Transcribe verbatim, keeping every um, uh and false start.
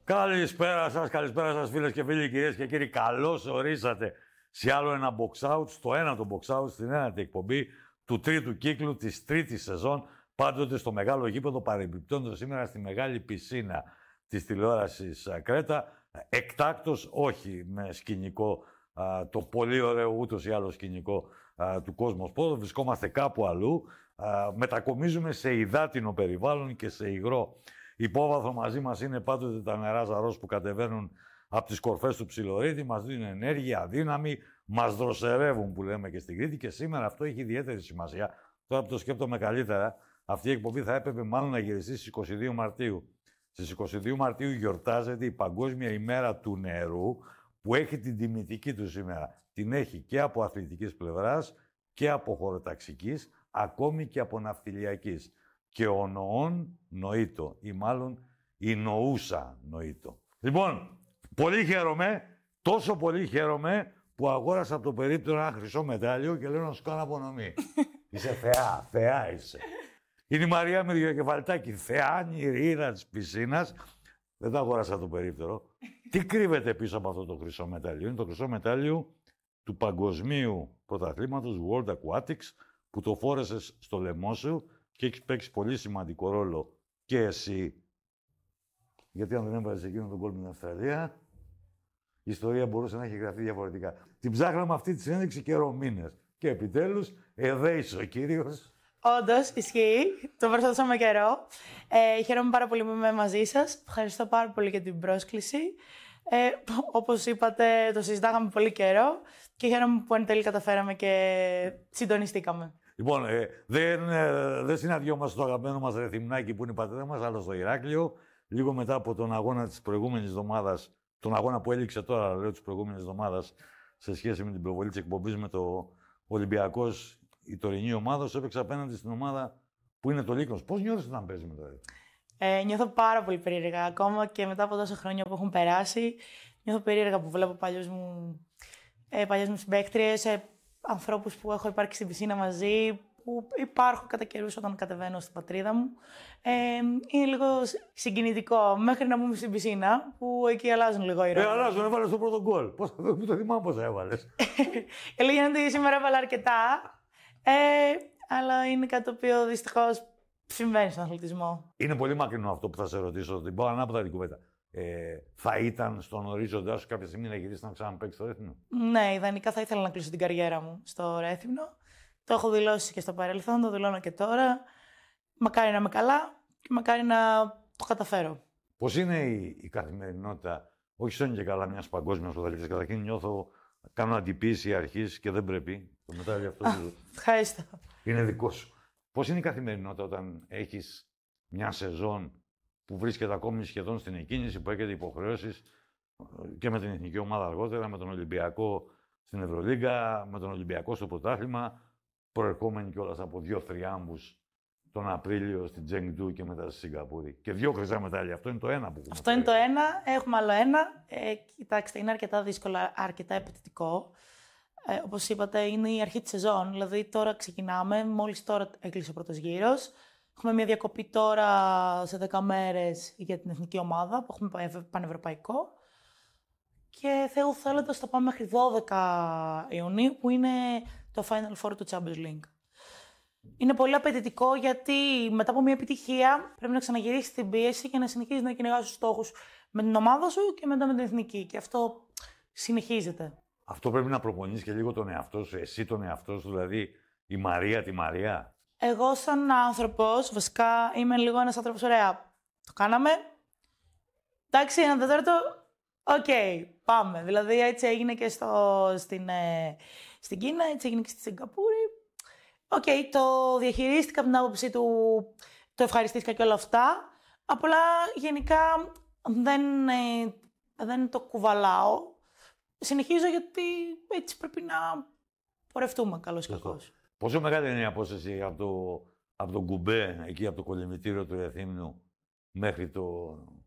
Καλησπέρα σας, καλησπέρα σας φίλες και φίλοι, κυρίες και κύριοι. Καλώς ορίσατε σε άλλο ένα box out, στο ένατο box out, στην ένατη εκπομπή του τρίτου κύκλου της τρίτης σεζόν, πάντοτε στο μεγάλο γήπεδο, παρεμπιπτόντως σήμερα στη μεγάλη πισίνα της τηλεόρασης Κρέτα. Εκτάκτος, όχι με σκηνικό, α, το πολύ ωραίο ούτως ή άλλως σκηνικό α, του Κόσμος Πόδο. Βρισκόμαστε κάπου αλλού. Α, μετακομίζουμε σε υδάτινο περιβάλλον και σε υγρό υπόβαθρο. Μαζί μας είναι πάντοτε τα νερά Ζαρός που κατεβαίνουν από τις κορφές του Ψιλορίτη, μας δίνουν ενέργεια, δύναμη, μας δροσερεύουν που λέμε και στην Κρήτη, και σήμερα αυτό έχει ιδιαίτερη σημασία. Τώρα που το σκέπτομαι καλύτερα, αυτή η εκπομπή θα έπρεπε μάλλον να γυριστεί στις είκοσι δύο Μαρτίου. Στις είκοσι δύο Μαρτίου γιορτάζεται η Παγκόσμια ημέρα του νερού, που έχει την τιμητική του σήμερα. Την έχει και από αθλητικής πλευράς και από χωροταξικής, ακόμη και από ναυτιλιακής. Και ο νοών νοήτο, ή μάλλον η νοούσα νοήτο. Λοιπόν, πολύ χαίρομαι, τόσο πολύ χαίρομαι, που αγόρασα από το περίπτερο ένα χρυσό μετάλλιο και λέω να σου κάνω απονομή. Είσαι θεά, θεά είσαι. Είναι η Μαρία Μυριοκεφαλτάκη, θεά νηρήρα της πισίνας. Δεν το αγόρασα από το περίπτερο. Τι κρύβεται πίσω από αυτό το χρυσό μετάλλιο? Είναι το χρυσό μετάλλιο του Παγκοσμίου Πρωταθλήματος World Aquatics, που το φόρεσες στο λαιμό σου και έχεις παίξει πολύ σημαντικό ρόλο και εσύ. Γιατί αν δεν έβαζες εκείνο τον γκολ με την Αυστραλία, η ιστορία μπορούσε να έχει γραφτεί διαφορετικά. Την ψάχναμε αυτή τη συνέντευξη καιρό μήνες. Και επιτέλους, εδώ είσαι ο κύριος. Όντως, ισχύει. Το προσπαθούσαμε καιρό. Ε, χαίρομαι πάρα πολύ που είμαι μαζί σας. Ευχαριστώ πάρα πολύ για την πρόσκληση. Ε, όπως είπατε, το συζητάγαμε πολύ καιρό και χαίρομαι που εν τέλει καταφέραμε και συντονιστήκαμε. Λοιπόν, ε, δεν, ε, δεν συναντιόμαστε στο αγαπημένο μας Ρεθυμνάκι που είναι η πατρίδα μας, αλλά στο Ηράκλειο. Λίγο μετά από τον αγώνα της προηγούμενης εβδομάδας, τον αγώνα που έληξε τώρα, λέω, της προηγούμενης εβδομάδας, σε σχέση με την προβολή της εκπομπής με το Ολυμπιακός, η τωρινή ομάδα σου έπαιξε απέναντι στην ομάδα που είναι το Λύκνος. Πώς νιώθεις όταν παίζεις με το Ρεθ? Ε, νιώθω πάρα πολύ περίεργα. Ακόμα και μετά από τόσα χρόνια που έχουν περάσει, νιώθω περίεργα που βλέπω παλιούς μου, ε, παλιές μου συμπαίκτριες, ε, ανθρώπους που έχω υπάρξει στην πισίνα μαζί, που υπάρχουν κατά καιρούς όταν κατεβαίνω στην πατρίδα μου. Ε, είναι λίγο συγκινητικό, μέχρι να μπούμε στην πισίνα, που εκεί αλλάζουν λίγο οι ρόλοι. Ε, αλλάζουν, έβαλες το πρώτο γκολ. Πώς θα το θυμάμαι πώς έβαλες. Η αλήθεια είναι ότι σήμερα έβαλα αρκετά, ε, αλλά είναι κάτι το οποίο δυστυχώς συμβαίνει στον αθλητισμό. Είναι πολύ μακρινό αυτό που θα σε ρωτήσω. Την πάω ανάποδα την κουβέντα. Ε, θα ήταν στον ορίζοντά σου κάποια στιγμή να γυρίσεις να ξαναπαίξεις στο Ρέθυμνο? Ναι, ιδανικά θα ήθελα να κλείσω την καριέρα μου στο Ρέθυμνο. Το έχω δηλώσει και στο παρελθόν, το δηλώνω και τώρα. Μακάρι να είμαι καλά και μακάρι να το καταφέρω. Πώς είναι η, η καθημερινότητα, όχι σώνει και καλά, μιας παγκόσμιας πρωταθλήτριας? Καταρχήν νιώθω, κάνω αντιποίηση αρχής και δεν πρέπει. Το μετάλλιο αυτό Α, ευχαριστώ. είναι δικό σου. Πώς είναι η καθημερινότητα όταν έχεις μια σεζόν που βρίσκεται ακόμη σχεδόν στην εκκίνηση, που έχετε υποχρεώσεις και με την εθνική ομάδα αργότερα, με τον Ολυμπιακό στην Ευρωλίγκα, με τον Ολυμπιακό στο πρωτάθλημα, προερχόμενοι κιόλας από δύο θριάμβους τον Απρίλιο στην Τζενγκντού και μετά στη Σιγκαπούρη. Και δύο χρυσά μετάλλια. Αυτό είναι το ένα που έχουμε. Αυτό είναι το ένα. Έχουμε άλλο ένα. Ε, κοιτάξτε, είναι αρκετά δύσκολο, αρκετά απαιτητικό. Ε, όπως είπατε, είναι η αρχή της σεζόν. Δηλαδή, τώρα ξεκινάμε. Μόλις τώρα έκλεισε ο πρώτος γύρος. Έχουμε μια διακοπή τώρα σε δέκα μέρες για την εθνική ομάδα που έχουμε πανευρωπαϊκό. Και Θεού θέλοντας θα πάμε μέχρι δώδεκα Ιουνίου, που είναι το Final Four του Champions League. Είναι πολύ απαιτητικό, γιατί μετά από μια επιτυχία πρέπει να ξαναγυρίσεις την πίεση και να συνεχίσεις να κυνηγάς τους στόχους με την ομάδα σου και μετά με την εθνική. Και αυτό συνεχίζεται. Αυτό πρέπει να προπονείς και λίγο τον εαυτό σου, εσύ τον εαυτό σου, δηλαδή η Μαρία τη Μαρία. Εγώ σαν άνθρωπος, βασικά είμαι λίγο ένας άνθρωπος, ωραία, το κάναμε. Εντάξει, ένα τέταρτο, οκ, okay, πάμε. Δηλαδή έτσι έγινε και στο, στην, ε, στην Κίνα, έτσι έγινε και στη Σιγκαπούρη. Οκ, okay, το διαχειρίστηκα από την άποψη του, το ευχαριστήθηκα και όλα αυτά. Απλά γενικά δεν, ε, δεν το κουβαλάω. Συνεχίζω γιατί έτσι πρέπει να πορευτούμε καλώς ή κακώς. Πόσο μεγάλη είναι η απόσταση από το, από το Κουμπέ, εκεί από το κολυμβητήριο του Ρεθύμνου, μέχρι το,